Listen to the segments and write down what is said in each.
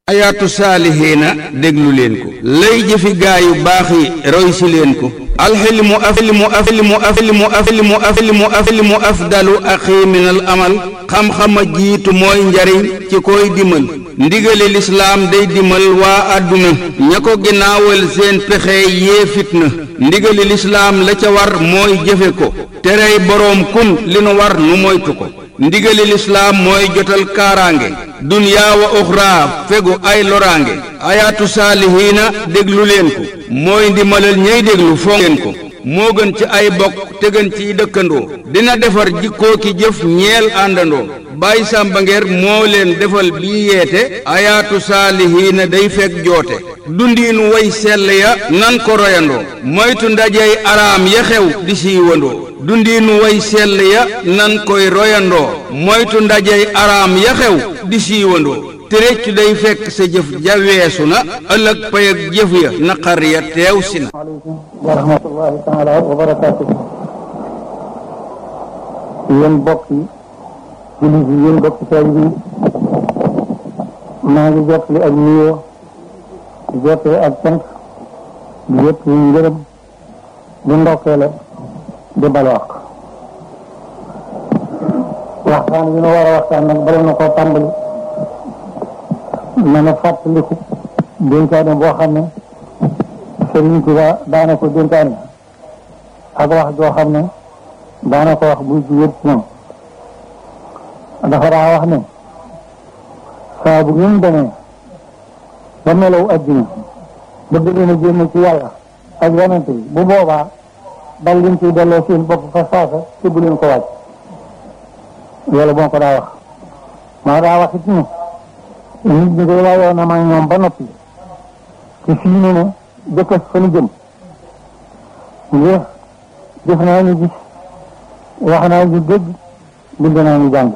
ayaatu saalihiina déglu leen ko lay jëfi gaayu baax yi roy si leen ko alxilmu aflimu afdalu axi minal amal xam-xama jiitu mooy njariñ ci koy dimal ndigali lislaam day dimal waa àdduna ña ko ginnaawal seen pexe yee fitna ndigali lislaam la ca war mooy jëfe ko terey boroom kun li nu war nu moytu ko ndigali lislaam mooy jotal kaaraange dunyaa wa uxraa fegu ay loraange ayaatu saalihiina déglu leen ko mooy ndimalal ñey déglu fonk leen ko moo gën ci ay bokk te gën ciy dëkkandoo dina defar jikkoo ki jëf ñeel àndandoo Baay Sàmba Ngeer moo leen defal bii yeete ayaatu saalihiina day fekk joote dundiinu way sell ya nan ko royandoo moytu ndajey araam ya xew di siiwandoo dundiinu way sell ya nan koy royandoo moytu ndajey araam ya xew di siiwandoo te réccu day fekk sa jëf ja weesu na ëllëg pay ak jëf ya naqar ya teew si na. aleykum wa rahmatullahi taala wa barakaatuhu. yéen bokk yi jullit yi yéen bokk taalibe yi maa ngi jottali ak nuyoo di jottali ak cant di jottali ngërëm di ndokkeele di balwaq waxtaan bi nu war a waxtaan nag bala na koo tàmbali na na fàttaliku dénkaane boo xam ne Sëriñ Tuubaa daana ko dénkaane ak wax joo xam ne daana ko wax buy ci wét moom dafa daa wax ne saa bu ngeen demee ba melaw adduna bëgg leen a génn ci yàlla ak yonent bi bu boobaa dal leen ciy delloo seen bopp fa saasa te bu leen ko wàcc loolu moo ko daa wax maa daa wax it ne nit ñi day layoon na ma ñoom ba noppi te fii ne ne jëkkës fa nu jëm ngir jëf naa ñu gis wax naa ñu dégg bind naa ñu jàng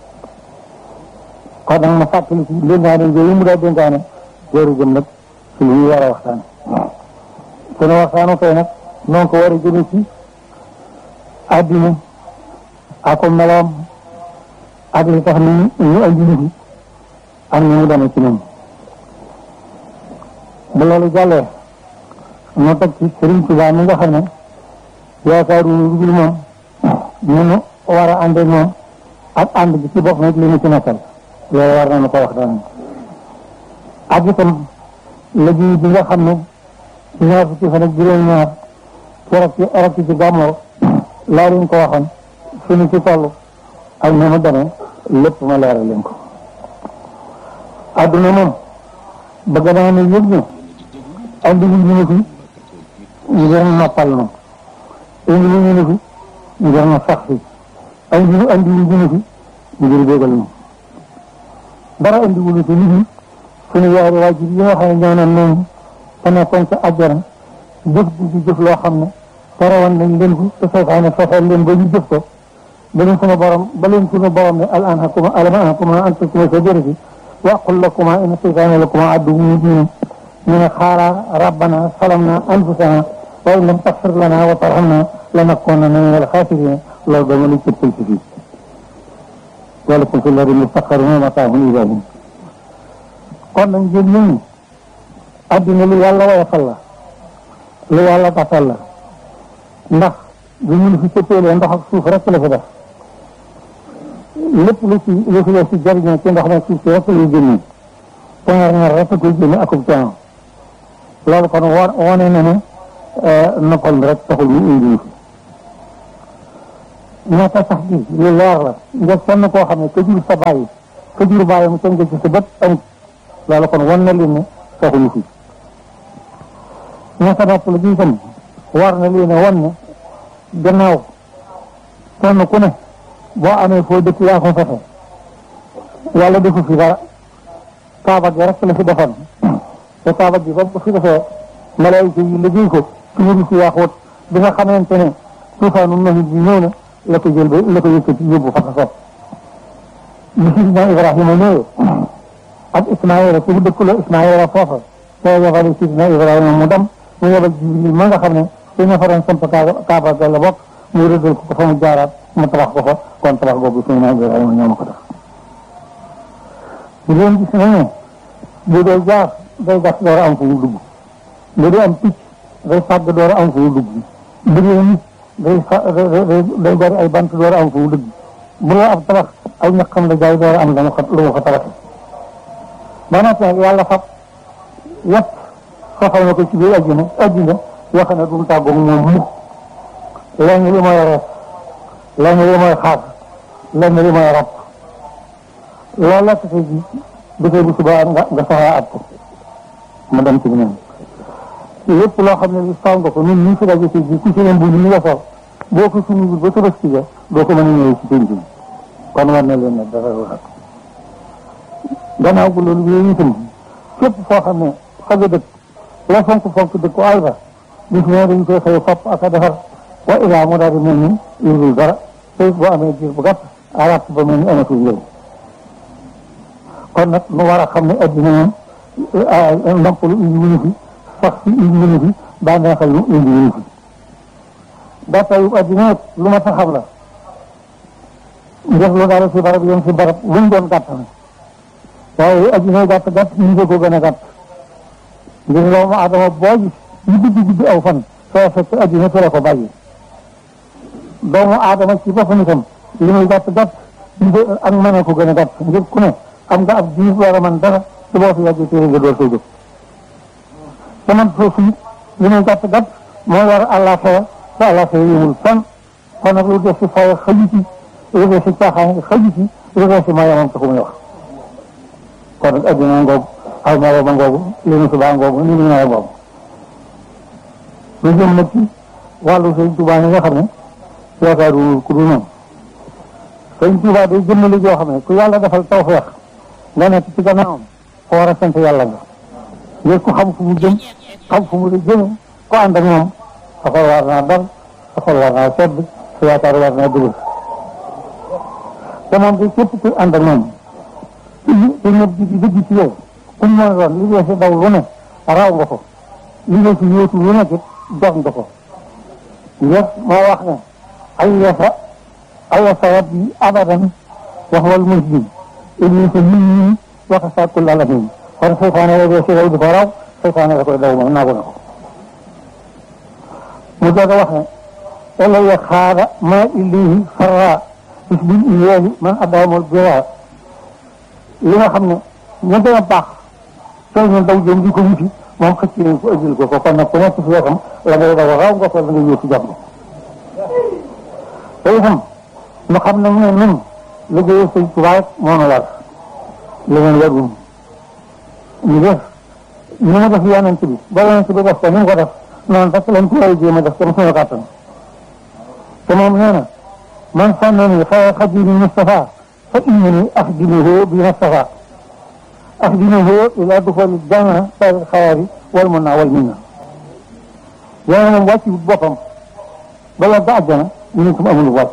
kon nag ma fàttali ci dénkaane yooyu mu daa dénkaane jooru jëm nag ci li ñu war a waxtaan sunu waxtaanu tey nag noonu ko war a jëme ci àddina ak meloom ak li tax ni ñu andi nit ak ni mu demee ci ñoom bu loolu jàllee ñu teg ci Sëriñ Tuubaa mi nga xam ne yaakaaru lu dul moom ñu nu war a ànd ak moom ak ànd bi ci bopp nag li ñu ci nekkal loolu war nañu ko wax daan ak itam liggéey bi nga xam ne ñaar fukki fan ak juróom-ñaar keroog ci gàmmoo laa leen ko waxoon suñu ci toll ak ni mu demee lépp ma leeral leen ko adduna moom bëgg naa ne yëg ne andi wu ñu ne fi ngir noppal na indi wu ñu ne fi ngir na sax fi andi wu ñu ne fi ngir bégal na dara andi wu ñu fi nit suñu yaari waajur yi nga xam ne ñoo naan noonu te nekkoon ca àjjana jëf di jëf loo xam ne terewoon nañ leen ko te seytaane fexeel leen ba ñu jëf ko ba leen suñu borom ne al anhakuma alam anhakuma an takuma shajarati wa aqul lakuma inna seytaane lakuma aduwwun mubin ñu ne xaala rabbana salamna anfusana wa in lam taghfir lana wa tarhamna lanakunanna minal khasirin loolu dama la cëppal ci fii walakum fil ardi mustaqarrun wa mataa'un ilaa hiin kon nag ngeen ñun adduna lu yàlla woyofal la lu yàlla tasal la ndax bu ñu fi cëppeelee ndox ak suuf rek la fi def lépp lu fi la si jariñoo ci ndox ma suuf si rek lay génne tenger rek koy génne akub coono loolu kon wone na ne noppal bi rek taxul mu indi fi ñaata sax gi lu leer la nga kenn koo xam ne ka jur sa bàyyi ka jur bàyyi mu tënk ci sa bët amut loolu kon wan na leen ne taxuñu fi ñaata nopp la gi itam war na leen a wan ne gannaaw kenn ku ne boo amee foo dëkk yaa ko fexe yàlla defu fi dara kaaba gi rek la fi defoon te kaaba gi ba fi defee malaayika yi liggéey ko ci wuru si yaaxoot bi nga xamante ne tuufaanu nahi bi ñëw na la ko jël ba la ko yëkkati yóbbu fa ko sopp bi sidina Ibrahima ñëwee ak Ismaïla ci dëkk la Ismaïla foofa te yebal sidina Ibrahima mu dem mu yebal Jibril ma nga xam ne te ña fa doon samp kaaba ga la bokk mu rëddal ko fa mu jaaraat mu tabax ko fa kon tabax boobu sidina Ibrahima ñoo ma ko def ñu leen gis nañu bu dee jaar day gas door a am fu mu dugg bu dee am picc day fàgg door a am fu mu dugg bu dee nit day gari ay bant door a am fu mu dugg bu dee ab tabax ay ñaqam la jaay door a am lu mu ko tabaxee ba noppi nag yàlla fab yëpp soxal na ko ci biir àddina yoo xam ne du mu tàggoog moom mukk lenn li mooy rees lenn li mooy xaar lenn li mooy rab loolu la tase ji dafay bu subaa nga soxlaa at ko mu dem ci ñoom lépp loo xam ne li saw nga ko ñun ñu fi daje ci ji ku ci leen bu ñu nga sol boo ko suñu ba Tabaski ja doo ko mën a ñëwee ci penc mi kon war na leen ne dara wax gannaaw bu loolu yooyu itam képp foo xam ne fa nga dëkk la fonk dëkku àll ba bis ne dañ koy xëy fopp ak a defar wa ilaa mu daal di mel ni yurul dara te boo amee diir bu gàtt arab ba mel ni amatul yow kon nag nu war a xam ne addina moom noppalu indi wuñu fi sax si indi wuñu fi bànneexal lu indi wuñu fi gàttayu addina lu ma sa xam la def lu dara si barab yem si barab luñ doon gàtt na waaye addina gàtt ñu ko gën a gàtt ngir doomu aadama boo gis ñu guddi aw fan soo fekk addina fi la ko bàyyi doomu aadama ci boppam itam li muy gàtt ak mën a ko gën a gàtt ngir ku ne am nga ab diir war a mën dara su boo fi yàggee téere nga door koy jóg te man foofu li muy gàtt moo war àllaaxira te àllaaxira yëmul fan kon nag lu def si fay xëju ci lu def si caaxaan xëju ci lu def si mayamam taxu muy wax kon nag addina ngoogu aw maro ba ngoogu li nu subaa ngoogu ni mu ñëwee ngoogu lu jëm nag ci wàllu Sëñ Tuubaa ni nga xam ne yaakaaru ku dul moom Sëñ Tuubaa day jëmmali joo xam ne ku yàlla defal tawfeex nga nekk ci gannaawam ko war a sant yàlla nga ngir ku xam fu mu jëm xam fu mu la jëme ko ànd ak moom sa xol war naa dal sa xol war naa sedd sa yaakaar war naa dëgër te moom day képp ku ànd ak moom te ñëpp di dëgg ci yow ku mu mën doon liggéey si daw lu ne raw nga ko liggéey si yóotu lu nekk it jox nga ko ngir moo wax ne ayasa rabbi abadan wax wal muslim iblis min wax sakul alamin kon seytaane la dee si raw di ko raw seytaane la koy daw moom naagu na ko mu doog a wax ne elaya xaara ma illihi farra bis bil iyeeli man addaamul bira li nga xam ne ña gën a baax soo ñu daw jëm di ko wuti moom xëcc nañ ko ëjjil ko kon nag ku nekk si wetam la ngay daw raw nga ko la nga yóotu jàmm te itam ñu xam nag ne nun liggéey Sëñ Tuubaa moo nu war leneen warul ñu def ñu ma def yonent bi ba yonent bi def ko ni mu ko def noonu rek lañ ko war a jéem a def comme suñu kàttan te moom nee na man sànnani xayra xadimi Mustafa fa innani axdimuhu bi Mustafa axdimuhu ila duxuli janna sayri xayaari wal munna wal minna yéen moom wàcc boppam ba la ba àjjana ñu ne ko amul wàcc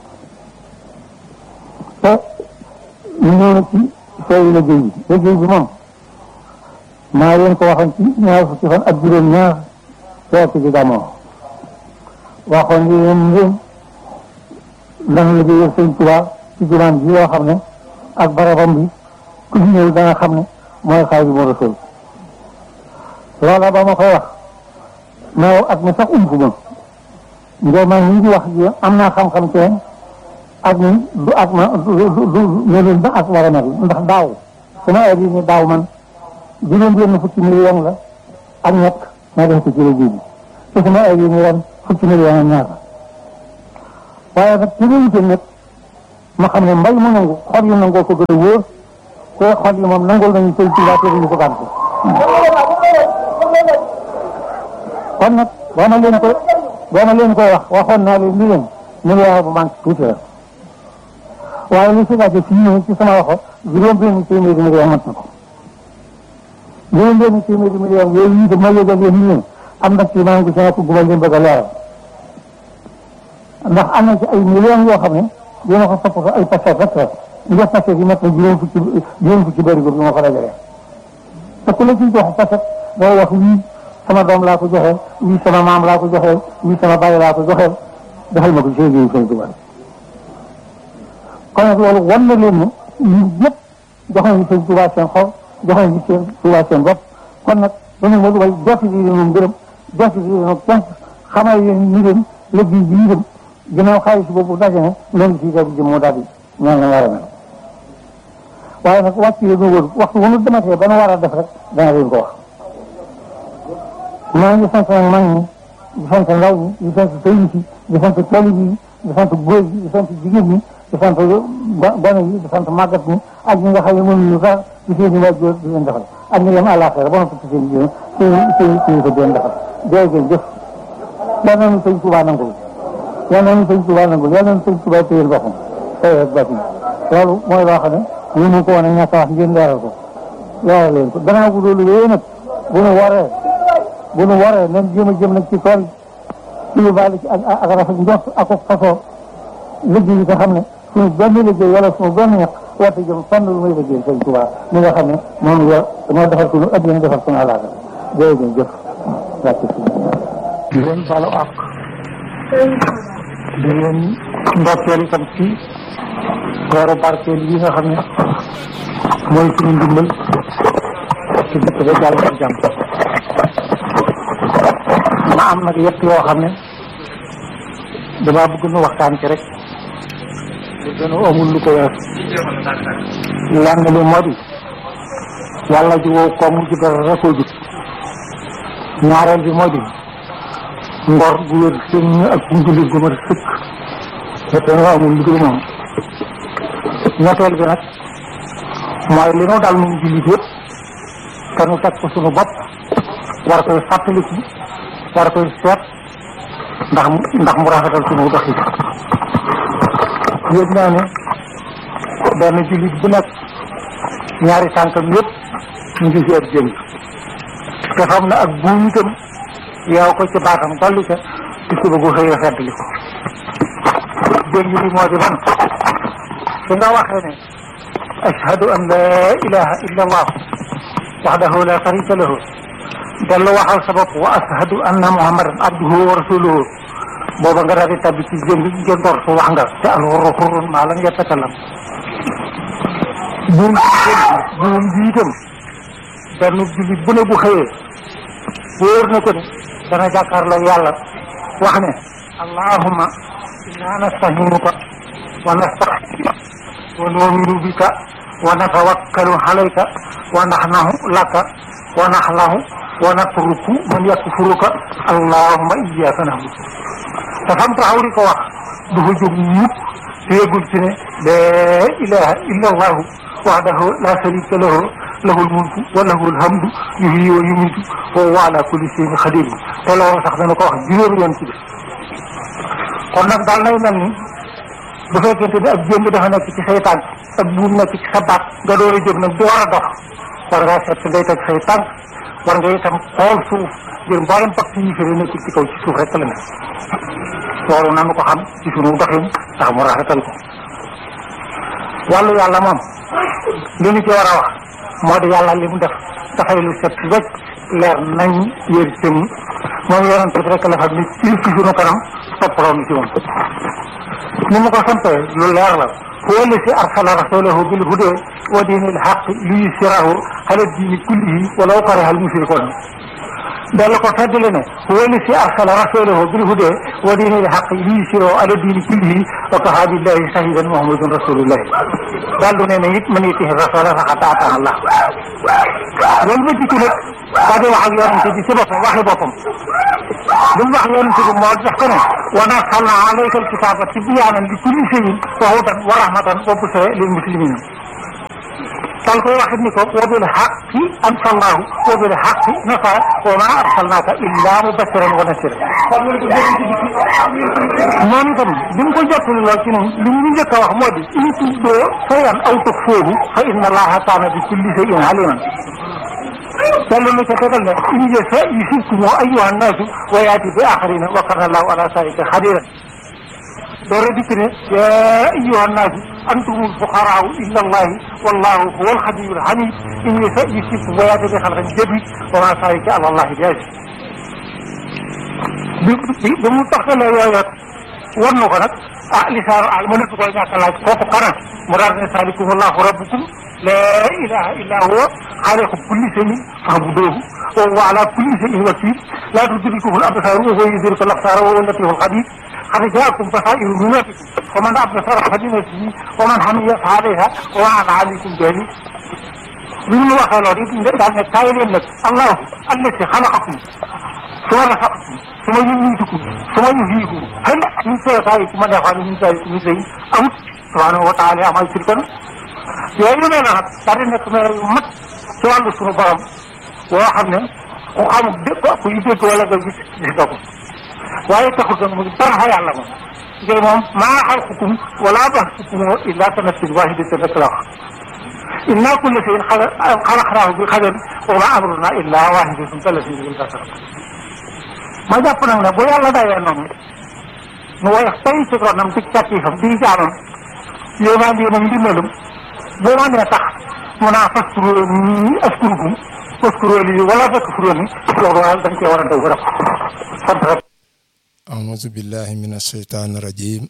te ñu ñëw na ci sooy liggéey bi moom maa leen ko waxoon ci ñaar fukki fan ak juróom-ñaar feeti di damoo waxoon li leen dana liggéeyal Sëñ Tuubaa ci jumaan ji yoo xam ne ak barabam bi ku fi ñëw dana xam ne mooy Xaadimu Rasuul loola ba ma koy wax mais ak mi sax umpu ma ngir man ñi di wax ji am naa xam-xam ci ak ni du ak ma du melul ba ak war a mel ndax daaw sama heure yi ni daaw man juróom-benn fukki million la ak ñett ma def ko ci liggéey bi te sama heure yi ni ren fukki million ak ñaar waaye nag ci loolu nag ma xam ne mbay mu nangu xol yu nangoo ko gën a wóor te xol yi moom nangul nañu Sëñ Tuubaa te duñu ko gànt kon nag boo ma leen koy wax waxoon naa leen ni leen million bu manque tuuti la waaye li si laajte fii ñëw ci sama waxo juróom-benn téeméeri million mat na ko juróom-benn téeméeri million yooyu itam ma yëgal leen ni leen am na ci maa ngi sama ko gubal leen bëgg a leeral ndax am na ci ay millions yoo xam ne dina ko toppatoo ay paquet rek la nga paquet yi mat na juróom fukki bërigo bi ma ko dajalee te ku la ciy jox paquet day wax wii sama doom laa ko joxeel wii sama maam laa ko joxeel wii sama bàyyi laa ko joxeel defal ma ko ci liggéeyu Sëñ Tuubaa kon nag loolu wan na leen ne ñun ñëpp jox nañu Sëñ Tuubaa seen xol joxe ci seen Tuubaa seen bopp kon nag dañu ma way jotti bi moom gërëm jotti bi moom cant xamal yéen ñu dem liggéey bi ñu dem ginnaaw xaalis boobu daje na loolu si def jëm moo daal di ñaan la war a mel waaye nag wàcc yi ñu wër waxtu bu ñu dematee ba nu war a def rek dana leen ko wax maa ngi sant nag mag ñi di sant ndaw ñi di sant sëriñ si di sant talib yi di sant góor yi di sant jigéen ñi di sant gone yi di sant màggat ñi ak ñi nga xam ne mënuñu sax di seen i waajur di leen defal ak ñi dem àllaaxira ba noppi ci seen jigéen seen ko di leen defal jërëjëf jëf yal na nu sëñ Tuubaa nangul yal na nu sëñ Tuubaa nangul yal na nu sëñ Tuubaa téyel boppam tey ak batin loolu mooy loo xam ne mënu ko woon a ñàkk a wax ngeen leeral ko leeral leen ko gannaaw bu loolu yooyu nag bu nu waree nañ jéem a jëm nag ci tool ci lu baale ci ak rafet njort ak fasoo liggéey yi nga xam ne suñu benn liggéey wala suñu benn ñax warte jëm fànn lu may liggéey sëñ Tuubaa mi nga xam ne moom yor moo defar suñu addina defar suñu àllaaga jërëjëf jëf wàcc di leen balu àq di leen ndokkeel itam ci weeru barkeel yi nga xam ne mooy suñu ndimbal ci dëkk ba jàll ak jàmm ma am nag yëpp yoo xam ne damaa bëgg nu waxtaan ci rek lu gën a amul lu ko wees lenn li moo di yàlla ji wow koom ji dara rekoo jub ñaareel bi moo di ngor gu wér seen ñu ak njullit gu mat sëkk te nu amul lu dul moom ñetteel bi nag mooy li nu dal nun jullit yëpp te nu teg ko suñu bopp war koy fàttaliku war koy seet ndax mu rafetal suñu doxi yëg naa ne benn jullit bu nekk ñaari tànkam yëpp ñu ngi ci ab jëm te xam ne ak buum itam yow ko ci baatam dolli ca ci suba gu xëy feddli ko jëm bi moo di man su nga waxee ne ashhadu an la ilaha illa allah wahdahu la sharika lahu dellu waxal sa bopp wa ashhadu anna muhammadan abduhu wa rasuluhu booba nga daal di tabbi ci jëndoor su wax nga te alxurru xurrun maa lam yatakalam buum bi itam benn jullit bu ne bu xëyee wóor na ko ne dana jàkkaarloo yàlla wax ne allahumma inna nastahinuka wa nastaghfiruka wa nu'minu bika wa natawakkalu alayka wa naxnahu laka wa naxlahu wa natruku man yakfuruka allahumma iyyaka na'budu te fam taxaw di ko wax du fa jóg mukk te yëgul ci ne laa ilaha illa allahu wahdahu la sharika lahu lahul mulku wa lahul hamdu yuhyi wa yumiitu wa huwa ala kulli shay'in qadir te loolu sax dana ko wax juróomi yoon ci def kon nag daal nay mel ni bu fekkente ne ab jëmb dafa nekk ci say tànk ak buum nekk ci sa baat nga door a jóg nag door a dox war ngaa seet si ngay teg say tànk war nga itam xool suuf ngir mboolem pàcc yi fi nekk ci kaw ci suuf rek la ne loolu nanu ko xam ci sunu doxin tax mu rafetal ko wàllu yàlla moom li ñu ci war a wax moo di yàlla li mu def dafay lu set wecc leer nañ yér sëñ moom yonent bi rek la xam ni ci sunu kanam toppaloo ni ci moom ni mu ko sampee lu leer la huwa allazi arsala rasulahu bil huda wa dinil haqq liyuzhirahu ala dini kullihi walaw kariha al mushrikun dalla ko feddale ne huwa allazi arsala rasulahu bil huda wa dinil haqq liyuzhirahu ala dini kullihi wa kafa billahi shahidan muhammadun rasulullah daal du ne ne it man yutihi rasula faqad ata Allah loolu ba dikk nag daa di wax ak yonente bi ci boppam waxi boppam lu mu wax yonente bi moo def ko ne wa nazzalna alayka alkitaba tibyaanan li kulli shay'in wa hudan wa rahmatan wa bushra lil muslimin dal koy waxit ni ko wa bil haqqi anzalnahu wa bil haqqi nasara wa ma arsalnaka illa mubashiran wa nasira moom itam bi mu ko jottali lool ci noonu li ñu njëkk a wax moo di in tubdu shay'an aw tukhfuuhu fa inna allaha kaana bi kulli shay'in aliman dallu na ca tegal ne in yasha yusibkum ayyuha nnaasu wa yaati bi axarina wa kaana allahu ala zaalika qadiiran door a dikk ne yaa ayyuha nnaasu antumul fuqaraau illa allahi wallahu huwal ganiyyul hamiid in yasha yusibkum wa yaati bi xalqin jadiid wa maa zaalika ala allahi bi aziiz bi mu taxalee yooyu war na ko nag lisaaru al mënatu koy ñàkk laaj kooku kana mu daal ne saalikum allahu rabbukum laa ilaha illa huwa xaaliqu kulli shay'in fa'buduuhu wa huwa ala kulli shay'in wakiil laa tudrikuhu al absaaru wa huwa yudriku al absaara wa huwa al-latiiful xabiir qad jaakum basaa'iru min rabbikum faman absara falinafsihi wa man hamiya fa alayha wa ana alaykum jahiil bi ñu waxee loolu it daal ne kaay leen nag allahu allati xalaqakum suma rasaqakum suma yumiitukum suma yuhyiikum hal min shurakaaikum man yaf'alu min zaalika min shay'in amut subhaanahu wa taala amay shirkan yooyu nee na nag daal di nekk meer yu mat ci wàllu suñu borom boo xam ne ku xamul dégg kuy dégg wala nga gis nga ko waaye taxul nag mu dara fa yàlla moom ngir moom maa xalqukum wala ba'thukum illaa ka nafsin waahidatin rek la wax inna kulla shay'in xalaqnaahu bi qadarin wa maa amrunaa illaa waahidatun kalamhin bil basar ma jàpp nag ne bu yàlla dayee noonu mu woyof tey ci ronam ci càkkiifam di jaamam yéemaan yéenam ndimbalum boo ma nee tax mu naa faskuruuni askurkum faskuruuni wala takfuruuni loolu dañ cee war a daw rek sant rek. auzu billahi min asheytaani rajim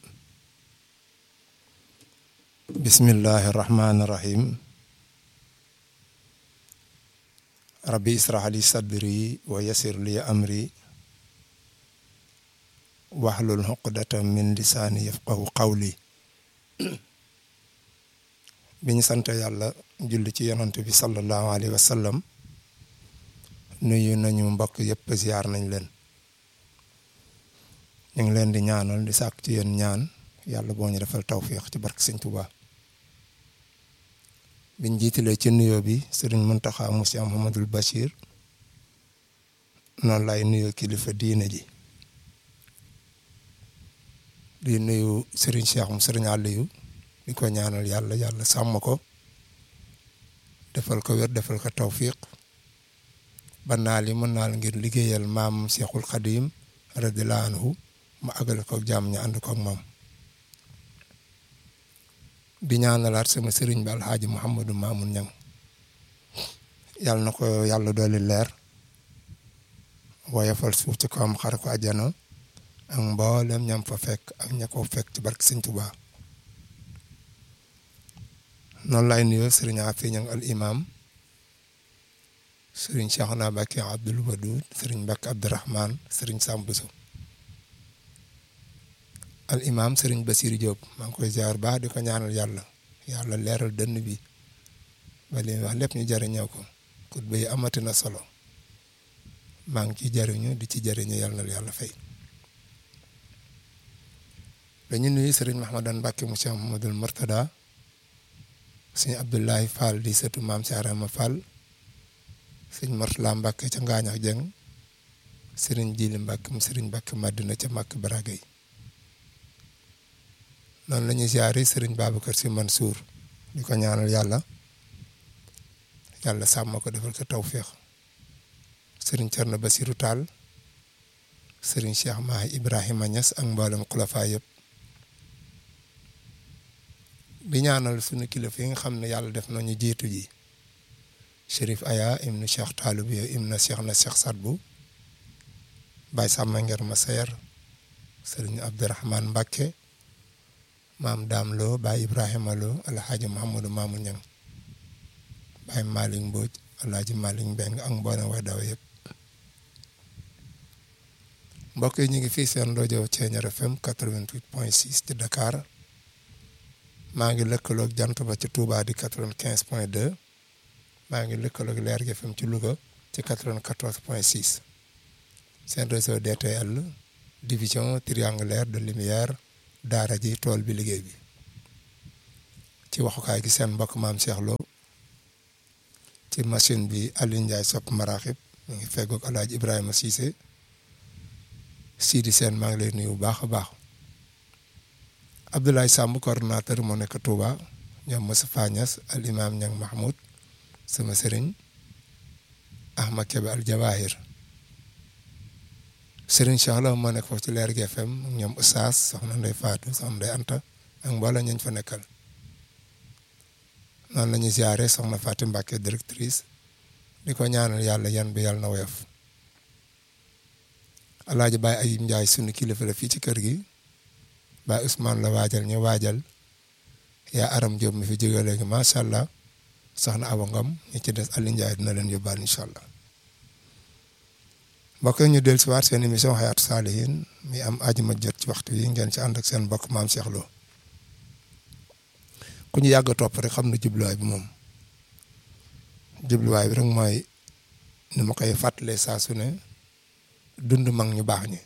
bismillahi rahmaani rahim rabbi israh li sadri wa yassir li amri wahlul uqdatan min lisaani yafqahu qawli bi ñu sant yàlla julli ci yonent bi sallallahu alayhi wa sallam nuyu nañu mbokk yëpp ziar nañ leen ñu ngi leen di ñaanal di sàkk ci yéen ñaan yàlla boo ñu defal tawfiix ci barke Sëñ Tuubaa biñ jiitalee ci nuyoo bi Sëriñ Muntaxa Monsieur Mouhamadoul Bachir noonu lay nuyoo kilifa diine ji di nuyu Sëriñ Cheikh mu Sëriñ Aliou di ko ñaanal yàlla yàlla sàmm ko defal ko wér defal ko tawfiq ba naal yi mën naal ngir liggéeyal maam Cheikhul Khadim radiyallahu anhu ma àggale ko jàmm ñu ànd ko ak moom di ñaanalaat sama sëriñ bi alxaaji Mouhamadou Mamoun Niang yàlla na ko yàlla dooli leer woyofal suuf ci kawam xar ko àjjana ak mboolem ñam fa fekk ak ña ko fekk ci barke Sëñ Tuubaa noonu lay nuyoo sëriñ Afi Niang al imam sëriñ Cheikhna Mbacké Abdoul Wadoud sëriñ Mbacké Abdourahmane sëriñ Sambuso al imam sëriñ Basir Diop maa ngi koy ziar baax di ko ñaanal yàlla leeral dënn bi ba li wax lépp ñu jariñoo ko kut bay amati na solo maa ngi ciy jariñu di ci jariñu yàlla fay dañu nuyu sëriñ Mahamadan Mbacké mu Cheikh Mouhamadoul Mourtada sëñ Abdoulaye Fall di sëtu maam si Arama Fall sëñ Mortala Mbacké ca Ngaañax Jeng sëriñ Jili Mbacké mu sëriñ Mbacké Madina ca Màkk Baragay noonu la ñuy ziare sëriñ Babacar Sy Mansour di ko ñaanal yàlla sàmm ko defal ko tawféex sëriñ Cerno Basiru Taal sëriñ Cheikh Mahi Ibrahima Niass ak mboolem xulafa yëpp di ñaanal suñu kilifa yi nga xam ne yàlla def nañu jiitu ji Chérif Aya ibnu Cheikh Taalib yo ibnu Cheikh na Cheikh Sadbu Baye Sàmma Nger Masayer sëriñ Abdourahmane Mbacké maam Daam Lo Baye Ibrahima Lo alhaaji Mouhamadou Mamoun Niang Baye Malick Mbodj alhaaji Malick Mbeng ak mboolem way daw yëpp mbokk yi ñu ngi fii seen rajo Thiéniere FM 88.6 ci Dakar maa ngi lëkkaloog jant ba ci Touba di 95.2 maa ngi lëkkaloog Leer gi FM ci Louga ci 94.6 seen réseau DTL division triangulaire de lumière daara ji tool bi liggéey bi ci waxukaay gi seen mbokk maam Cheikh Lo ci machine bi Alioune Ndiaye sopp maraxib mu ngi feggoog Alaaji Ibrahima Cissé Sidi Sène maa ngi lay nuyu bu baax a baax Abdoulaye Samb coordonnateur moo nekk Touba ñoom Moustapha Niass al imam Niang Mahmoud sama sëriñ Ahmad Kebe al Jawahir sëriñ Cheikh Lo moo nekk foofu ci Leer gi FM ñoom Oustaz soxna Ndeye Fatou soxna Ndeye Anta ak mbooloo ñañ fa nekkal noonu la ñuy ziare soxna Fatou Mbacké directrice di ko ñaanal yàlla yan bi yàlla na woyof Alaaji Baye Ayib Ndiaye sunu kilifa la fii ci kër gi Baye Ousmane la waajal ñu waajal yaa Aram Diop mi fi jóge léegi macha allah soxna Awa Ngom ñi ci des Aliou Ndiaye dina leen yóbbaal incha allah mbokk yi ñu dellu si waat seen émission Hayatou Salihine mi am àjjuma jot ci waxtu yi ngeen ci ànd ak seen mbokk maam Cheikh Lo ku ñu yàgg a topp rek xam na jubluwaay bi moom jubluwaay bi rek mooy ni ma koy fàttalee saa su ne dund mag ñu baax ñi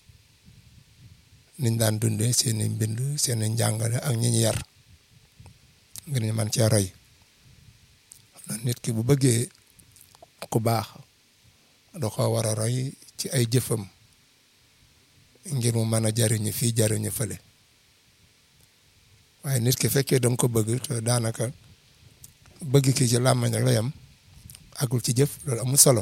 niñ daan dundee seen i mbind seen i njàngale ak ñi ñu yar ngir ñu man cee roy nit ki bu bëggee ku baax da ko war a roy ci ay jëfam ngir mu mën a jariñu fii jariñu fële waaye nit ki fekkee danga ko bëgg te daanaka bëgg ki ci làmmañ rek la yam agul ci jëf loolu amul solo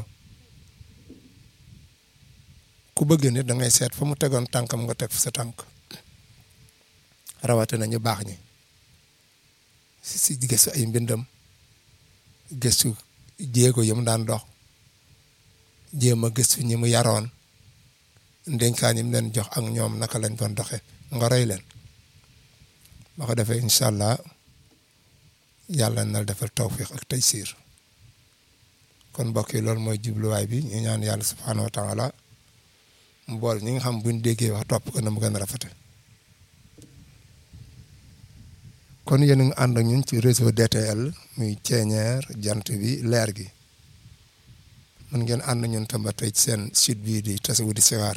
ku bëgg nit da ngay seet fa mu tegoon tànkam nga teg fa sa tànk rawatina ñu baax ñi si gëstu ay mbindam gëstu jéego yi mu daan dox jéem a gëstu ñi mu yaroon ndénkaan yi mu leen jox ak ñoom naka lañ doon doxe nga roy leen ba ko defee incha allah yàlla na defal tawfiq ak taysiir kon mbokk yi loolu mooy jubluwaay bi ñu ñaan yàlla subhaanahu wa taala mu bool ñi nga xam buñ déggee wax topp ko na mu gën a rafete kon yéen a ngi ànd ak ñun ci réseau DTL muy Ceeñeer jant bi leer gi mën ngeen ànd ñun tam ba tey ci seen site bii di Tasawudu Sixaar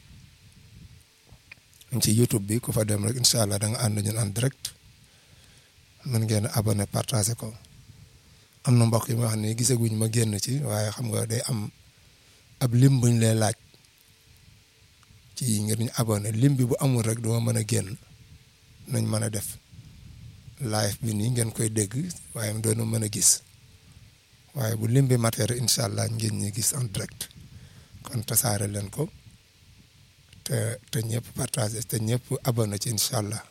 ci YouTube bi ku fa dem rek incha allah da nga ànd ñun en direct mën ngeen abonné partagé ko am na mbokk yi ma wax ne gisaguñ ma génn ci waaye xam nga day am ab lim buñ lay laaj ci ngir ñu abonné lim bi bu amul rek duma mën a génn nañ mën a def live bi nii ngeen koy dégg waaye mu doon mën a gis waaye bu lim bi matériel incha allah ngeen ñi gis en direct kon tasaare leen ko te ñëpp partagé te ñëpp abonné ci incha allah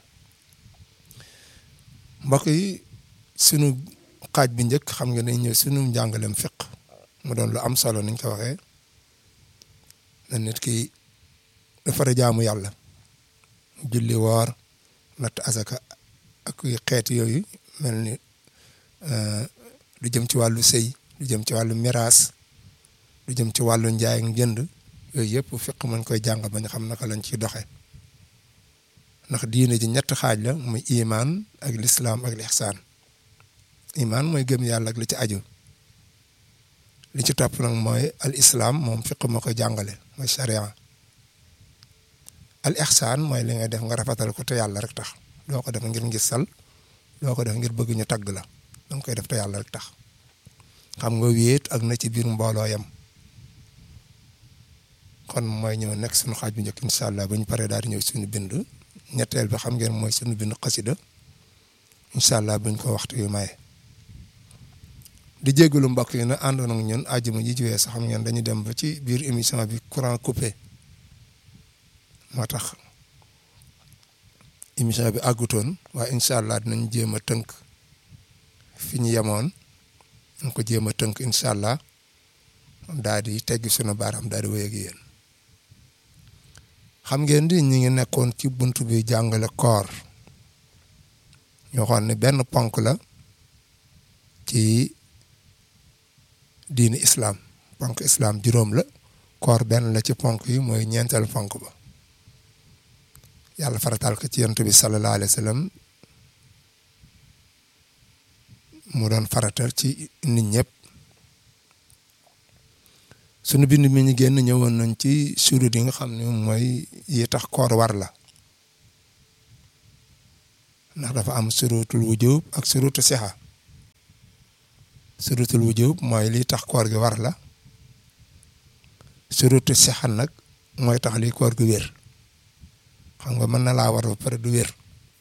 mbokk yi sunu xaaj bi njëkk xam nga ne ñëw sunu njàngaleem fiq mu doon lu am solo niñ ko waxee na nit ki dafa war a jaamu yàlla julli woor natt asaka ak xeet yooyu mel ni lu jëm ci wàllu sëy lu jëm ci wàllu miraas lu jëm ci wàllu njaay ak njënd yooyu yëpp fiq mën koy jàng ba ñu xam naka lañ ciy doxe ndax diine ji ñetti xaaj la muy imaan ak lislaam ak lixsaan imaan mooy gëm yàlla ak li ci aju li ci topp nag mooy al islaam moom fiq ma ko jàngale mooy sharia al ihsaan mooy li ngay def nga rafetal ko te yàlla rek tax doo ko def ngir ngisal doo ko def ngir bëgg ñu tagg la danga koy def te yàlla rek tax xam nga wéet ak na ci biir mbooloo yam kon mooy ñëw nekk suñu xaaj bu njëkk incha allah bu ñu paree daal di ñëw suñu bind ñetteel bi xam ngeen mooy suñu bind xasida incha allah buñ ko waxtu yu maye di jégalu mbokk yi nag àndoon ak ñun àjjuma ji ci weesu xam ngeen dañuy dem ba ci biir émission bi courant coupé moo tax émission bi àggutoon waaye incha allah dinañ jéem a tënk fi ñu yemoon ñu ko jéem a tënk incha allah daal di teggi sunu baaraam daal di wéy ak yéen xam ngeen di ñi ngi nekkoon ci buntu bi jàngale koor ñoo xoon ne benn ponk la ci diini islam ponk islam juróom la koor benn la ci ponk yi mooy ñeenteel ponk ba yàlla farataal ko ci yonent bi sallallahu alayhi wa sallam mu doon faratal ci nit ñëpp sunu bind mi ñu génn ñëwoon nañ ci surut yi nga xam ne mooy yi tax koor war la ndax dafa am surutul wujub ak surutu sixa surutul wujub mooy li tax koor gi war la surutu sixa nag mooy tax li koor gi wér xam nga mën na laa war ba pare du wér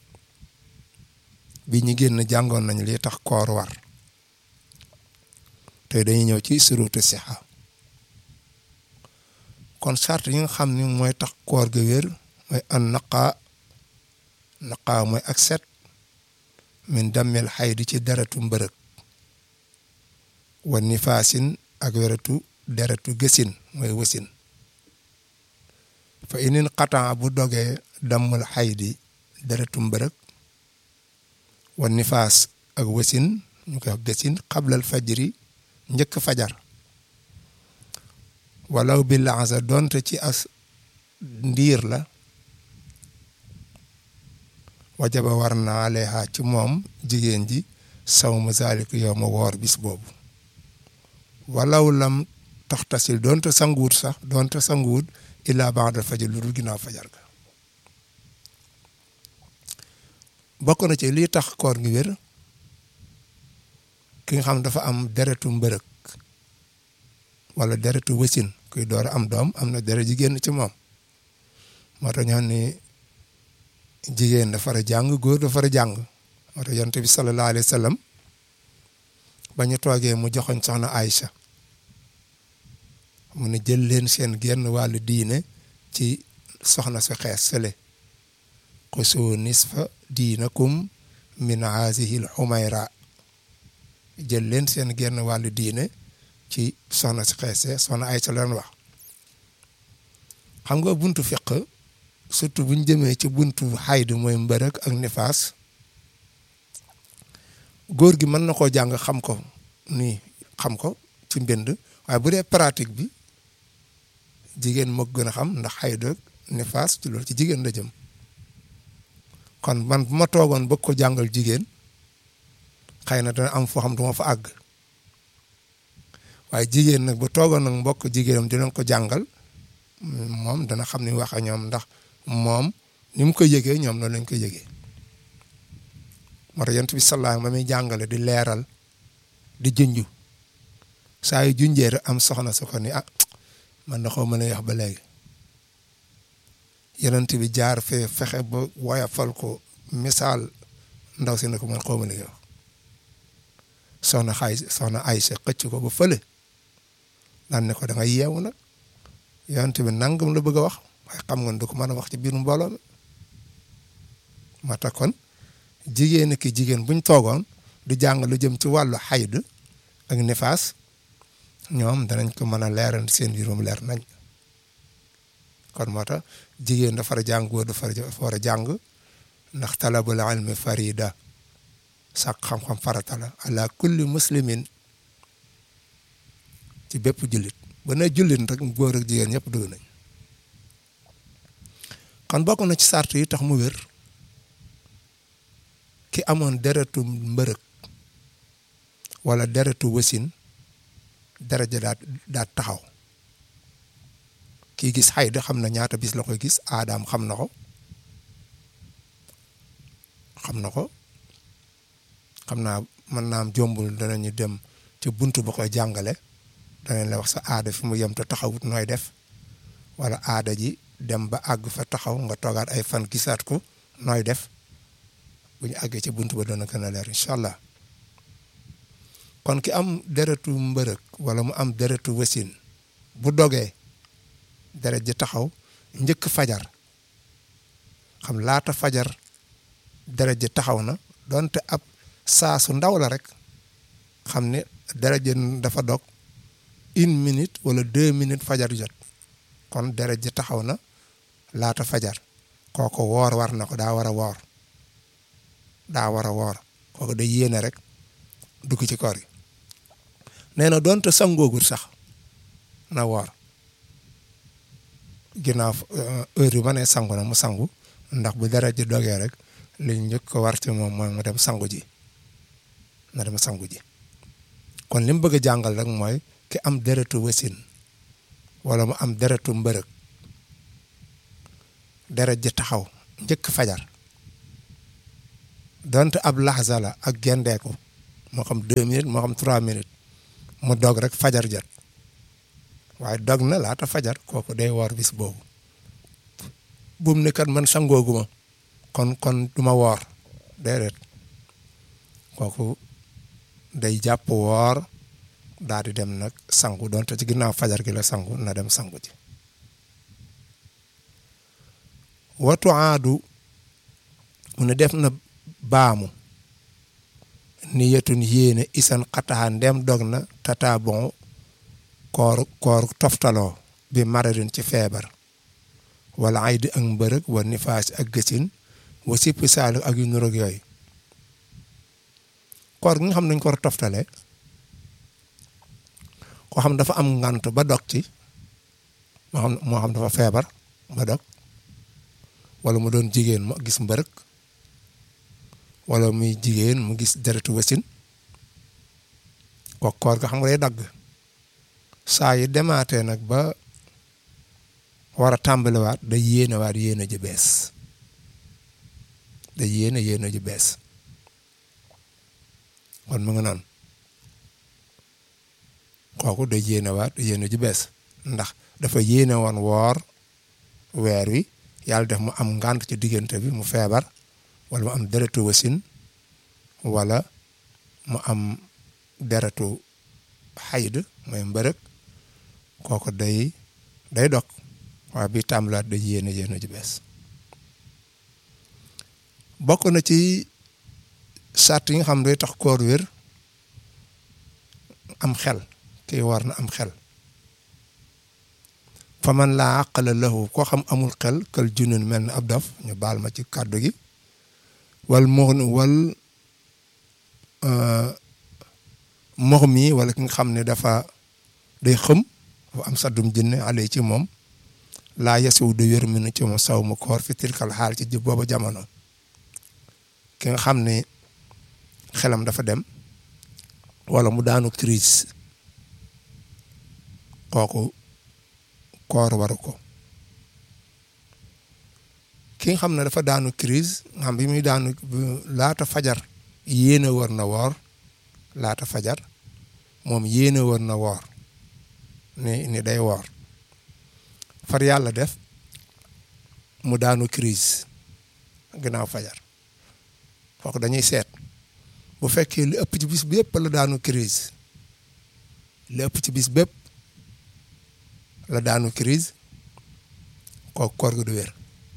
bi ñu génn jàngoon nañ li tax koor war te dañuy ñëw ci surutu sixa kon sart yi nga xam ne mooy tax koor gi wér mooy an naqaa mooy ak set min dammel xaydi ci deretu mbërëg wa nifaasin ak deretu gësin mooy wasin fa inin xataa bu dogee dammul xaydi deretu mbërëg wa nifaas ak wasin ñu koy wax gasin xablal fajri njëkk fajar walaw bi laxasa doonte ci as ndiir la wajaba war na aleha ci moom jigéen ji sawmu zalik yow ma woor bis boobu walaw lam taxtasil doonte sanguut sax doonte sanguut illaa ba'dal fajr lu dul ginnaaw fajar ga bokk na ci lii tax koor gi wér ki nga xam dafa am deretu mbërëg wala deretu wasin kuy door a am doom am na deret ji génn ci moom moo tax ñu xam ne jigéen dafa war a jàng góor dafa war a jàng moo tax yonent bi sallallahu alayhi wa sallam ba ñu toogee mu joxoñ soxna Aïcha mu ne jël leen seen genn wàllu diine ci soxna su xees sële xusu nisfa diinakum min hazihi l xumayra jël leen seen genn wàllu diine ci soxna si xeese soxna Aïcha la doon wax xam nga buntu fiq surtout buñ jëmee ci buntu xaydu mooy mbërëg ak nifaas góor gi mën na koo jàng xam ko nii xam ko ci mbind waaye bu dee pratique bi jigéen moo gën a xam ndax xaydu ak nifaas ci loolu ci jigéen la jëm kon man bu ma toogoon bëgg ko jàngal jigéen xëy na dana am foo xam du ma fa àgg waaye jigéen nag bu toogoon nag mbokk jigéenam dinañ ko jàngal moom dana xam ni wax ak ñoom ndax moom ni mu ko yëgee ñoom noonu lañ ko yëgee moo tax yonent bi sallallahu ba muy jàngale di leeral di junju saa yu junjee rek am soxna su ko ni man na xaw mën a wax ba léegi yonent bi jaar fee fexe ba woyafal ko misaal ndaw si ne ko man xaw ma li nga wax soxna Aysa xëcc ko ba fële daan ne ko da nga yeewu nag yonent bi nangam la bëgg a wax waaye xam nga du ko mën a wax ci biir mbooloo mi moo tax kon jigéen ki jigéen buñ toogoon du jàng lu jëm ci wàllu xayd ak nifaas ñoom danañ ko mën a leeral seen juróom leer nañ kon moo tax jigéen dafa war a jàng góor dafa war a jàng ndax talabul ilmi farida sàkk xam-xam farata la ala kulli muslimin ci bépp jullit ba ne jullit rek góor ak jigéen ñëpp dugg nañ kon bokk na ci sart yi tax mu wér ki amoon deretu mbërëg wala deretu wasin daraja daa taxaw kii gis xayd xam na ñaata bis la koy gis aadaam xam na ko xam naa mën naa am jombul danañu dem ci buntu ba koy jàngale danañ la wax sa aada fi mu yem te taxawut nooy def wala aada ji dem ba àgg fa taxaw nga toogaat ay fan gisaat ko nooy def bu ñu àggee ci buntu ba dana gën a leer incha allah kon ki am deretu mbërëg wala mu am deretu wasin bu dogee deret ji taxaw njëkk fajar xam laata fajar deret ji taxaw na donte ab saasu ndaw la rek xam ne deret ji dafa dog 1 minute wala 2 minutes fajar jot kon deret ji taxaw na laata fajar kooku woor war na ko daa war a woor kooku day yéene rek dugg ci koor gi nee na donte sangoogul sax na woor ginnaaw heure yu ma ne sangu na mu sangu ndax bu deret ji dogee rek li njëkk ko war ci moom mooy mu dem sangu ji kon li mu bëgg a jàngal rek mooy ki am deretu wasin wala mu am deretu mbërëg deret ji taxaw njëkk fajar donte ab laxza la ak gendeeku moo xam 2 minutes moo xam 3 minutes mu dog rek fajar jot waaye dog na laata fajar kooku day woor bis boobu bu mu ne kat man sangooguma kon du ma woor déedéet kooku day jàpp woor daal di dem nag sangu donte ci ginnaaw fajar gi la sangu na dem sangu ji watu aadu mu ne def na baamu niyatun yéene isan xataa ndem dog na tata bon koor toftaloo bi maradin ci feebar wala aydi ak mbërëg wa nifaas ak gësin wa sippi saali ak yu nuroog yooyu koor gi nga xam nañ ko war a toftale koo xam dafa am ngant ba dog ci moo xam dafa feebar ba dog wala mu doon jigéen mu gis mbërëg wala muy jigéen mu gis deretu wasin ko koor ga xam nga day dagg saa yi demaatee nag ba war a tàmbaliwaat day yéenewaat yéene ji bees day yéene ji bees kon mu nga noonu kooku day yéenewaat yéene ji bees ndax dafa yéene woon woor weer wi yàlla def mu am ngànt ci diggante bi mu feebar wala mu am deretu wasin wala mu am deretu xayd mooy mbërëg kooku day dog waaye bi tàmbalaat day yéene ji bees bokk na ci sart yi nga xam day tax koor wér am xel kii war na am xel fa man laa aqala lahu koo xam amul xel kël junun mel na ab dof ñu baal ma ci kàddu gi wal mox mi wala ki nga xam ne dafa day xëm dafa am saddum jinne ale ci moom laa yasiw du wér mi ci moom saw mu koor fi tilkal xaal ci jëb booba jamono ki nga xam ne xelam dafa dem wala mu daanu crise kooku koor waru ko ki nga xam ne dafa daanu crise nga xam bi muy daanu laata fajar yéene war na woor laata fajar moom yéene war na woor ni day woor far yàlla def mu daanu crise gannaaw fajar kooku dañuy seet bu fekkee li ëpp ci bis bi yëpp la daanu crise li ëpp ci bis bépp la daanu crise kooku koor gu du wér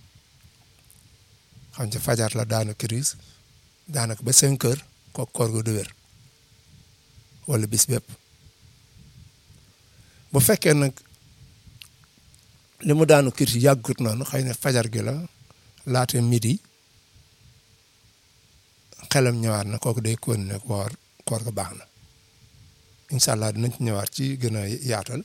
xam ci fajar la daanu crise daanaka ba 5 heures kooku koor gu du wér wala bis bépp bu fekkee nag li mu daanu crise yàggut noonu xëy na fajar gi la laata midi xelam ñëwaat na kooku day continuer koor ga baax na incha allah dinañ ci ñëwaat ci gën a yaatal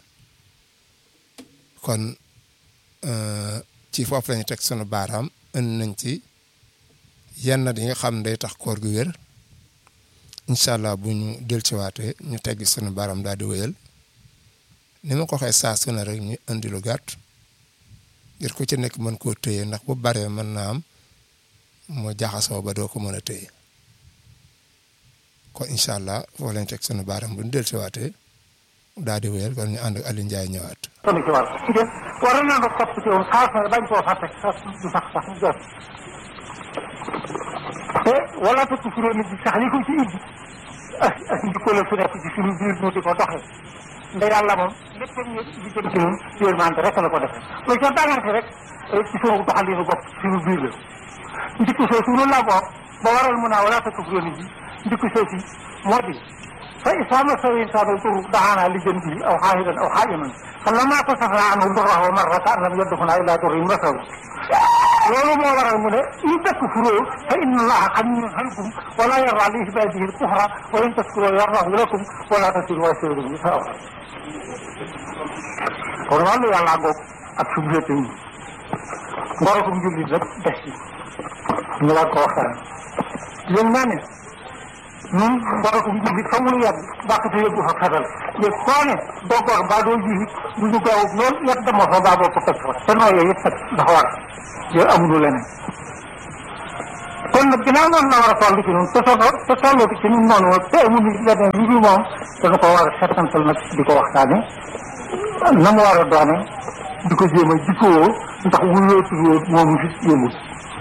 kon ci foofu lañu teg sunu baaraam indi nañ ci yenn yi nga xam ne day tax koor gu wér incha allah bu ñu dellusiwaatee ñu teggi sunu baaraam daal di wéyal ni ma ko waxee saa su ne rek ñu indi lu gàtt ngir ku ci nekk mën koo téye ndax bu baree mën naa am mu jaxasoo ba doo ko mën a téye kon incha allah foofu lañ teg sunu baaraam bu ñu dellusiwaatee daal di wéyal kon ñu ànd ak Aliou Ndiaye ñëwaat. kon ci war naa ko topp ci woon xaas na bañ koo fàtte du sax mu jot te wala te ku furóo nit bi sax li ko ci indi ak njëkko la su nekk ci suñu biir ñu di ko doxee nda yàlla moom lépp ñu di jëm ci ñun yërmande rek la ko defee loolu ca daanaka rek ci suñu doxalinu bopp ci suñu biir la njëkk soosu loolu laa boo ba waral mun naa wala te ku furóo nit bi njëkk soosu moo di فإذا مس الإنسان الضر دعانا لجنبه أو حائلا أو حائما فلما كشفنا عنه ضره مر كأن لم يدخنا إلى ضر مسه loolu moo waral mu ne in takfuruu fa inna Allaha ganiyyun ankum wa laa yardaa li ibaadihi al-kufra wa in tashkuruu yardahu lakum wa laa taziru waaziratun wizra uxraa kon wàllu yàlla ngoog ak suñu wéete yi ngorokum jullit rek des ci ñu war ko waxtaan yéen naa ne ñun ngorokum jullit fa mu yàgg bàqte yëggu fa fetal yëg soo ne doo gor mbaa doo ji du ñu gaaw lool yàgg dama fa mbaa boo ko toj fa te nooy yooyu yëpp nag dafa war yooyu amulu leneen kon nag ginnaaw noonu la war a toll ci ñun te tolloo ci ñun noonu te amulu leneen lu dul moom dana ko war a settantal nag di ko waxtaane na mu war a doone di ko jéem a jikkoo ndax wuyoo tuddoo moomu fi yëmul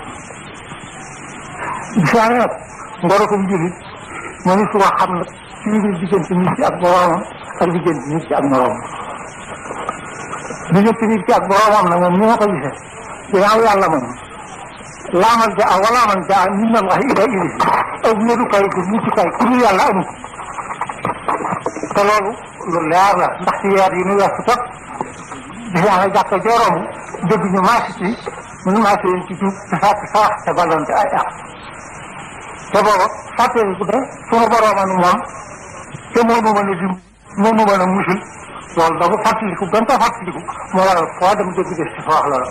bisaare nag ngorokum jullit mënu su ko xam nag ci li diggante nit ci ak boroomam ak diggante nit ci ak moroomam diggante nit ci ak boroomam nag moom ni ma ko gisee ginnaaw yàlla moom laamal ja a walaaman ja a min allahi ila ilayhi aw wéerukaay ko muccukaay ku dul yàlla amul te loolu lu leer la ndax ci weer yi nu weesu tot gis naa ne jàkka jooroom dégg ñu maasi ci ñu maasi leen ci tuub te fàtte sax te ballonte ay àq te booba fàttee bu ne sunu boroom ak moom te moo nu mën a dim moo nu mën a musul loolu da ko fàttaliku gën ko fàttaliku moo waral foo dem dégg des ci fa wax loola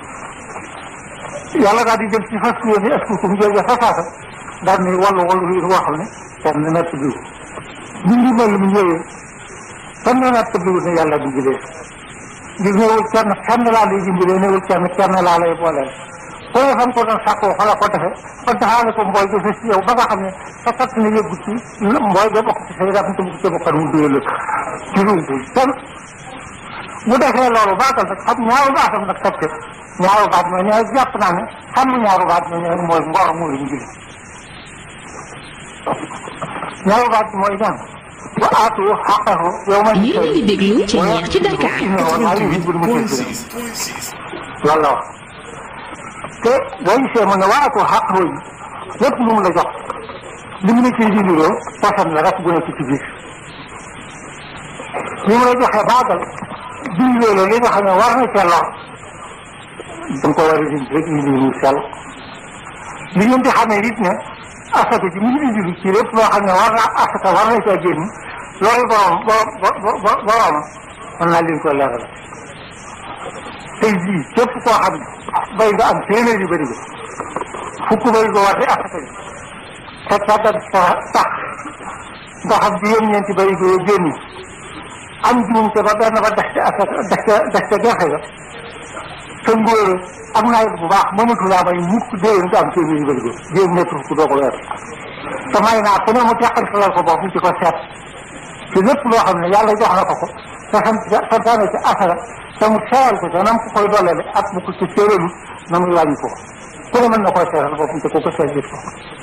yàlla daal di jël ci fas yéene askukum jël ja fa saasa daal ni wallu yi woo xam ne kenn natt biwu ñu ngi mel mu ñëwee kenn natt biwu ne yàlla dimbalee ngir ñëwul kenn laa lay dimbalee ñëwul kenn laa lay booleel ko xam ko doon sàkkoo fa la ko defe ba taxaale ko mbooy ga fës ci yow ba nga xam ne sa kat na yëggu ci mbooy ga bokk ci say rab te bokk ci bokkan mu duyal ci ruutu kenn mu defee loolu baatal nag xam ñaaru baatam nag teg ñaaru baat mooy ñooy jàpp naa ne xam ñaaru baat mooy ngor mooy njëriñ ñaaru baat mooy ñaan wa aatu xaqahu yow ma yéen a ngi déglu ci ñeex ci Dakar. loolu la wax te boo gisee mu ne wa aatu xaqahu yi lépp lu mu la jox li mu ne ciy dindiroo poson la rek bu nekk ci biir li mu la joxee baagal dindiroo la li nga xam ne war na cee lor da nga ko war a dindi rek indi lu sell li ngeen di xamee it ne asaka ji mu ngi indi ci lépp loo xam ne war na asaka war na caa génn loolu borom mën naa leen ko leeral tey jii képp koo xam ne bay nga am téeméer yu bëri fukk bay nga war di asaka ji te càggat tax nga xam juróom-ñeenti bay nga génn am juumte ba benn ba des ca asaka des ca gerte ga te ngóor am naa bu baax mënatu laa may mukk déwén nga am téeméer yu bëri ko jéem nekk fukk doo ko weer te may naa ku ne mu teqal falal ko bopp ci ko seet ci lépp loo xam ne yàlla jox na ko ko te santaane ci asara te mu seeral ko te nam ko koy dollele ak bu ko ci séeralu na muy wàññi ko ku ne mën na koy seeral boppam te ko ko seet gis ko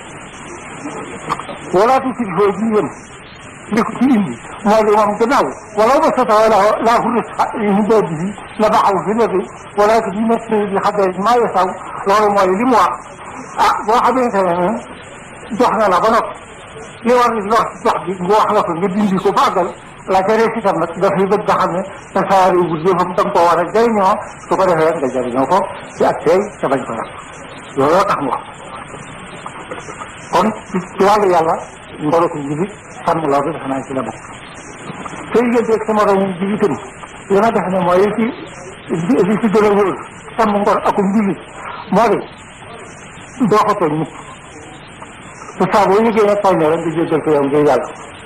walaatu si foo ji yëm li ko ci indi mooy li moom gannaaw wala ba sota wala laa xuris yi doo bi la baxaw fi léegi wala ko bi nekk bi xadee maa yesaw loolu mooy li mu wax boo xamante ne jox na la ba noppi li war ni lor ci jox bi nga wax la ko nga dindi ko bàggal la ca rees itam nag dafay bëgg nga xam ne tasaare wu jëfam da nga koo war a jëriñoo su ko defee nga jëriñoo ko ci ak tey te bañ ko yàq looloo tax mu wax kon ci wàllu yàlla ngoro ko jibi sàmm loo bi defe naa ci la bokk te yigéenteeg sama morom jibi itam li ma def ne mooy li ci gën a wóor sàmm ngor akum jibi moo di doo ko tooñ mukk te saa boo yëgee ne tooñ rek nga jéggal ko yow ngay yàlla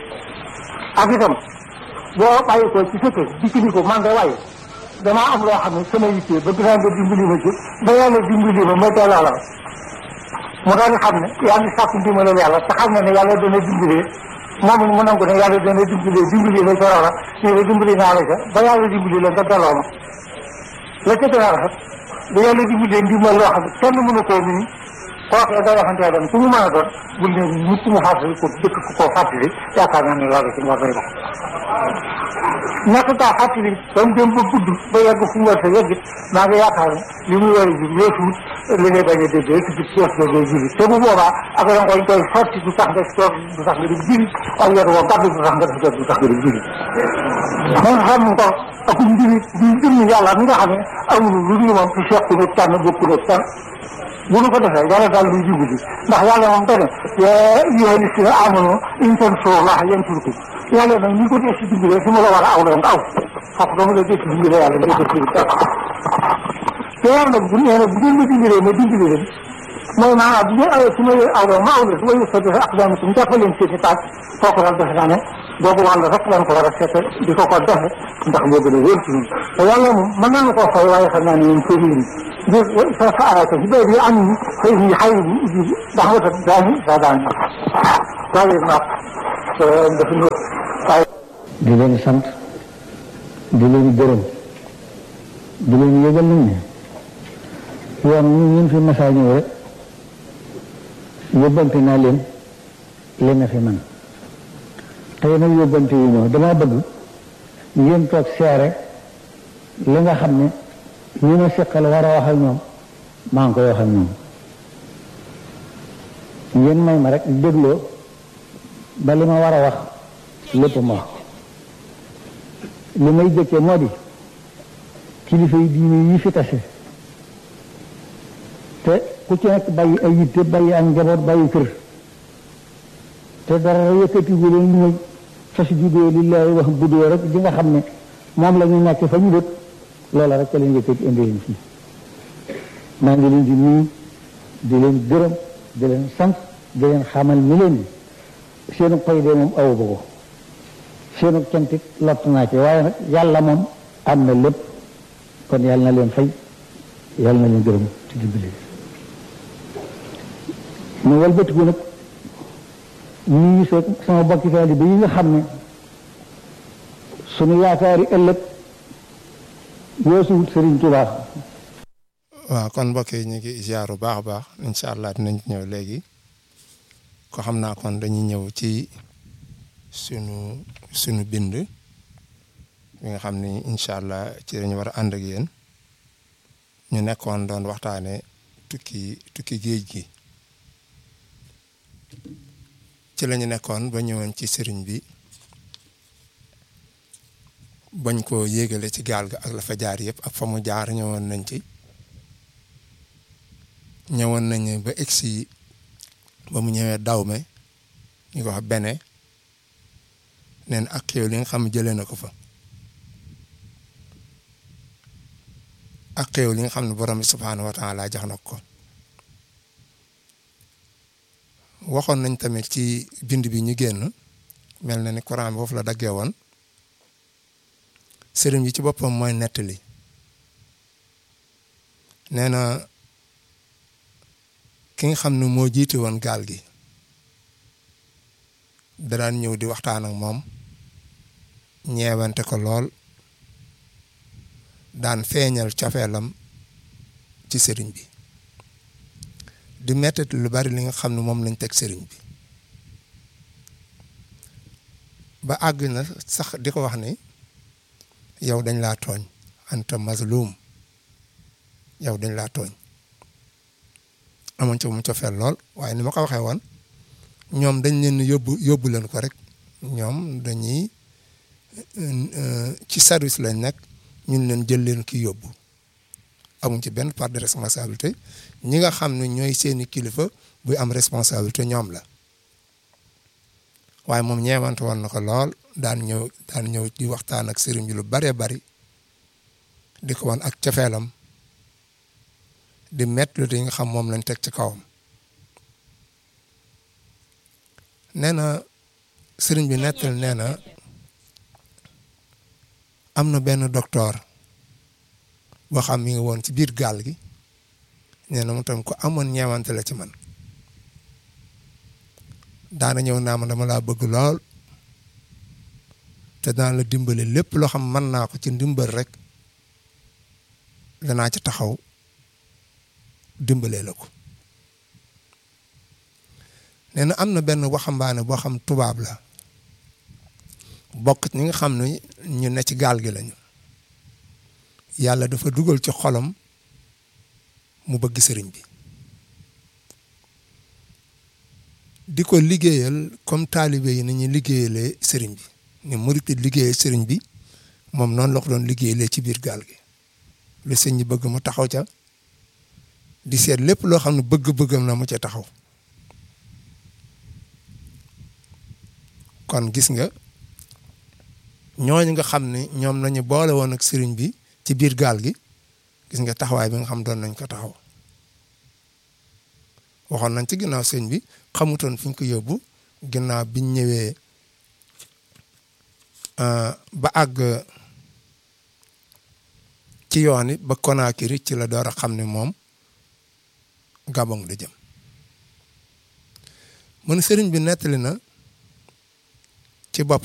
ak itam boo bàyyi ko ci sa kër di ci ni ko man de waaye damaa am loo xam ne sama yittee bëgg naa nga dimbali ma ci ba yàlla dimbali ma delloo la mu daal di xam ne yaa ngi sàkku ndimbalal yàlla te xam ne ne yàlla dana dimbalee moom mu nangu ne yàlla dana dimbali la ca loola ne la dimbali naa la ca ba yàlla dimbali la nga delloo ma la ca gën a rafet ba yàlla dimbalee ndimbal loo xam ne kenn mënu koo nii kooku day waxantee dem ku mu mën a doon bul ne nit mu fàttali ko dëkk ku koo fàttali yaakaar naa ne loolu ci ngor day dox ñàkk kaa fàttali ba mu dem ba gudd ba yegg fu mu war sa yegg maa ngi yaakaar ne li muy war a jur weesuut li ngay bañ a dégg rek ci kees ba ngay jiri te bu boobaa ak da nga koy sotti du tax nga toog du tax nga di jiri ak yor woo gàddu du tax nga def du tax nga di jiri man xam nga ak njiri di jëmm yàlla mi nga xam ne amul lu dul moom ci seq ne tànn bokku ne tànn bu nu ko defee yàlla daal luy dimbali ndax yàlla moom dane yaa ayyuhaa llaziina aamanuu in tansurullaaha yansurkum yàlla nag ni ko dee si dimbalee su ma la war a aw la nga aw foofu dama la dee si dimbalee yàlla nga def si te yàlla nag bu nee nag bu ngeen ma dimbalee ma dimbali leen mooy maanaam bu ngeen awee su ma aw la ma aw la su ma yëkkatee aqdaamakum jàppale leen seeni taat kooku daal defe naa ne boobu wàll rek lañ ko war a seete di ko defe ndax moo gën a wér ci ñun te yàlla moom mën nañu koo fay waaye xam naa ne ñun fëriñ sa sa'alaka ibaadi anni fa inni qareebun ujiibu da'wata daa'i izaa da'aani waaye nag dafa ñëw waaye di leen sant di leen gërëm di leen yëgal nañ ne yoon ñun fi masaa ñëw rek yóbbante naa leen li na fi man tey nag yóbbante yu ñëw dama bëgg ngeen toog seere li nga xam ne ñi ma seqal war a wax ak ñoom maa ngi koy wax ak ñoom ngeen may ma rek dégloo ba li ma war a wax lépp ma wax li may jëkkee moo di kilifa yi diine yi fi tase te ku ci nekk bàyyi ay yitte bàyyi ak njaboot bàyyi kër te dara yëkkatigu leen lu may fasjudu lillahi wax budoo rek di nga xam ne moom la ñu nekk fa ñu dëkk loola rek ca leen yëkkati indi leen fii maa ngi leen di nuyu di leen gërëm di leen sant di leen xamal ni leen seenu pay de moom awu ba ko seenu cantit lott naa ci waaye nag yàlla moom am na lépp kon yàlla na leen fay yàlla na leen gërëm ci dimbali mu walbatiku nag nuyu sama bokki taalibe yi nga xam ne sunu yaakaari ëllëg yoosuwut Sëriñ Tuubaa. waaw kon mbokk yi ñu ngi ziar bu baax a baax incha allah dinañ ñëw léegi ko xam naa kon dañuy ñëw ci sunu bind bi nga xam ni incha allah ci lañu war a ànd ak yéen ñu nekkoon doon waxtaane tukki géej gi ci lañu nekkoon ba ñëwoon ci sëriñ bi bañ ko yéegale ci gaal ga ak la fa jaar yëpp ak fa mu jaar ñëwoon nañu ba egsi ba mu ñëwee Dahomey ñu ko wax Bénin neen ak xéew li nga xam jëlee na ko fa ak xéew li nga xam ne borom bi subhaanahu wa taala jox na ko waxoon nañ tamit ci bind bi ñu génn mel na ni Quran bi foofu la daggee woon sëriñ bi ci boppam mooy nettali nee na ki nga xam ne moo jiite woon gaal gi da daan ñëw di waxtaan ak moom ñeewante ko lool daan feeñal cofeelam ci sëriñ bi di mettit lu bari li nga xam ne moom lañ teg sëriñ bi ba àgg na sax di ko wax ni yow dañ laa tooñ anta mazlum yow dañ laa tooñ amoon ci mu cofeel lool waaye ni ma ko waxee woon ñoom dañ leen yóbbu leen ko rek ñoom dañuy ci service lañ nekk ñun leen jël leen ki yóbbu amuñ ci benn part de responsabilité ñi nga xam ne ñooy seeni kilifa buy am responsabilité ñoom la waaye moom ñeewante woon na ko lool daan ñëw di waxtaan ak sëriñ bi lu baree bari di ko wan ak cofeelam di métti lu nga xam moom lañ teg ci kawam nee na sëriñ bi nettal nee na am na benn docteur boo xam mi ngi woon ci biir gaal gi nee na mu tam ko amoon ñeewante la ci man daana ñëw naa ma dama laa bëgg lool te daan la dimbale lépp loo xam mën naa ko ci ndimbal rek danaa ci taxaw dimbalee la ko nee na am na benn waxambaane boo xam tubaab la bokk ñi nga xam ne ñu ne ci gaal gi lañu yàlla dafa dugal ci xolam mu bëgg sëriñ bi di ko liggéeyal comme taalibe yi nañu liggéeyalee sëriñ bi ni murit liggéeyee sëriñ bi moom noonu la ko doon liggéeyalee ci biir gaal gi lu sëñ ñi bëgg mu taxaw ca di seet lépp loo xam ne bëgg-bëggam na mu ca taxaw kon gis nga ñooñu nga xam ne ñoom lañu boole woon ak sëriñ bi ci biir gaal gi gis nga taxawaay bi nga xam doon nañ ko taxaw waxoon nañ ci ginnaaw sëñ bi xamutoon fi ñu ko yóbbu ginnaaw biñ ñëwee ba àgg ci yoon it ba Conakry ci la door a xam ne moom Gabon la jëm mun sëriñ bi nettali na ci bopp